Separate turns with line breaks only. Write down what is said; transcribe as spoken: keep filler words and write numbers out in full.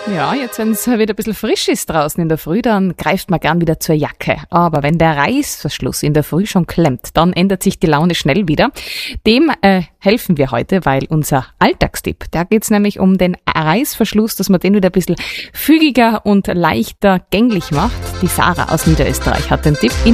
Ja, jetzt, wenn es wieder ein bisschen frisch ist draußen in der Früh, dann greift man gern wieder zur Jacke. Aber wenn der Reißverschluss in der Früh schon klemmt, dann ändert sich die Laune schnell wieder. Dem äh, helfen wir heute, weil unser Alltagstipp, da geht's nämlich um den Reißverschluss, dass man den wieder ein bisschen fügiger und leichter gänglich macht. Die Sarah aus Niederösterreich hat den Tipp. In